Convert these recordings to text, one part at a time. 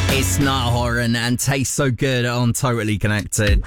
It's not Horan and tastes so good on Totally Connected.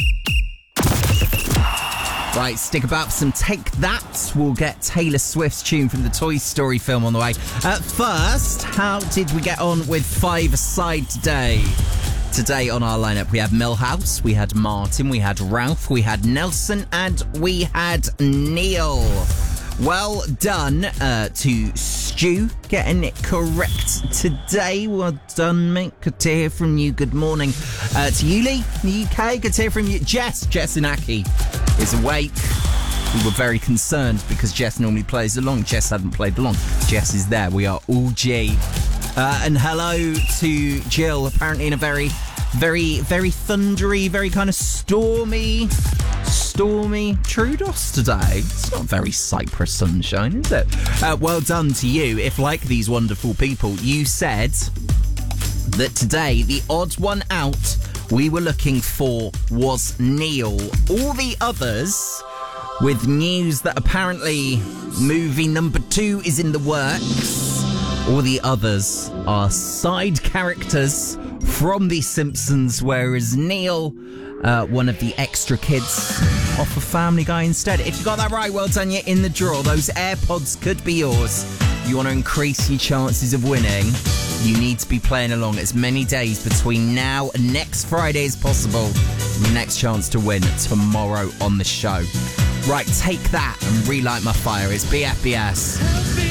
Right, stick about for some Take That. We'll get Taylor Swift's tune from the Toy Story film on the way. First, how did we get on with five-a-side today? Today on our lineup, we had Millhouse, we had Martin, we had Ralph, we had Nelson, and we had Neil. Well done to Stu getting it correct today. Well done, mate. Good to hear from you. Good morning. To Yuli in the UK, good to hear from you. Jess Inaki is awake. We were very concerned because Jess normally plays along. Jess hadn't played along. Jess is there. We are all G. And hello to Jill, apparently in a very, very, very thundery, very kind of stormy Troodos today. It's not very Cyprus sunshine, is it? Well done to you. If, like these wonderful people, you said that today the odd one out we were looking for was Neil. All the others, with news that apparently movie number 2 is in the works, all the others are side characters from The Simpsons, whereas Neil, one of the extra kids off of Family Guy instead. If you got that right, well done, you're in the draw. Those AirPods could be yours. You want to increase your chances of winning, you need to be playing along as many days between now and next Friday as possible. Your next chance to win tomorrow on the show. Right, take that and relight my fire. It's BFBS.